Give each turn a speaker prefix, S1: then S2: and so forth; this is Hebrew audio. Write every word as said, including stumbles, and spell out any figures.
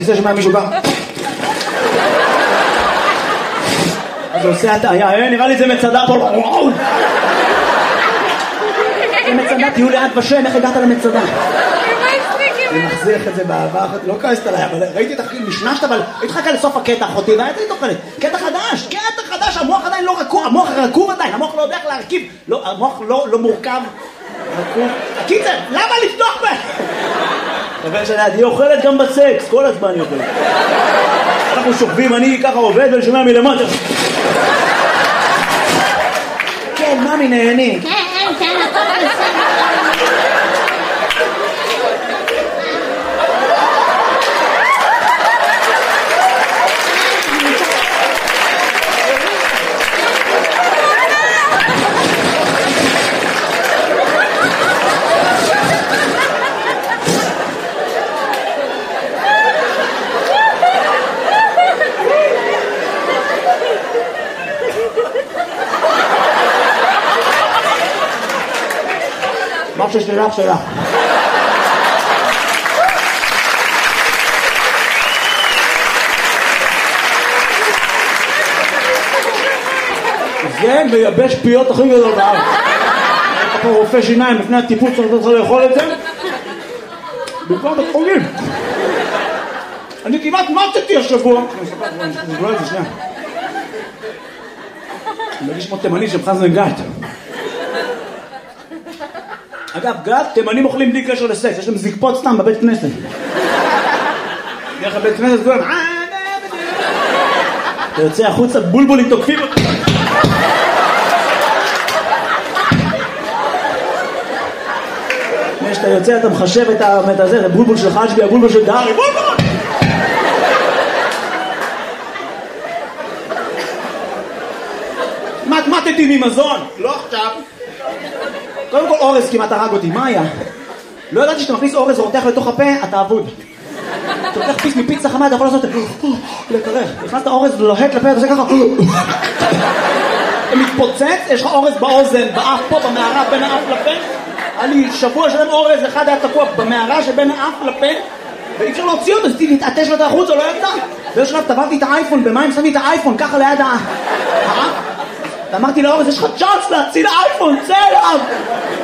S1: זה שומע מישהו גם אז הוא עושה הטעיה, נראה לי זה מצדה פה זה מצדה, תהיו ליד בשם, איך הגעת למצדה? אני מחזיך את זה בעבר, לא כעסת עליי, אבל ראיתי את הכי משנשת, אבל הייתי חכה לסוף הקטע אחותי, והייתי תוכלת, קטע חדש, קטע חדש, המוח עדיין לא רקוב, המוח רקוב עדיין, המוח לא יודע איך להרכיב, המוח לא מורכב, רקוב, הקיצר, למה לפתוח בה? אבל שליד, היא אוכלת גם בסקס, כל הזמן היא אוכלת. אנחנו שוכבים, אני ככה עובד ואני שומע מלמטה. כן, ממי נהני.
S2: כן, כן, הכל בסדר.
S1: מה ששלך שלך. זה מייבש פיות הכי גדול בארץ. אתה פה רופא שיניים לפני הטיפול צריך לאכול את זה במקום בית חולים. אני כמעט מתתי השבוע. אני אספר את זה שנייה. אני מרגיש כמו תימני שמחזן גת. אגב, גת, תימנים אוכלים בלי קשר לסקס, יש להם זקפות סתם בבית כנסת. איך הבית כנסת גורם, אתה יוצא החוצה, בולבולים תוקפים אותי. כשאתה יוצא, אתה מחשב את הזה, את הבולבול של חשבי, הבולבול של דארי, בולבול! מתמטתי ממזון, לא עכשיו. קודם כל אורז כמעט הרג אותי, מה היה? לא ידעתי שאתה מכניס אורז ורותח לתוך הפה, אתה אבוד. אתה לוקח פיס מפיצה חמה, אתה יכול לעשות לקרח. נכנסת אורז לוהט לפה, אתה עושה ככה. אתה מתפוצץ, יש לך אורז באוזן, באף פה, במערה, בין האף לפה. היה לי שבוע שלם אורז, אחד היה תקוע במערה שבין האף לפה, ואי אפשר להוציא אותו, אז תתעטש לו את החוץ, או לא ידע. באיזשהו שלב טבעתי את האייפון, במים שמתי את האייפון, ככה ליד האף. ואמרתי לאורז, יש לך צ'אנס להציל אייפון, צא אליו!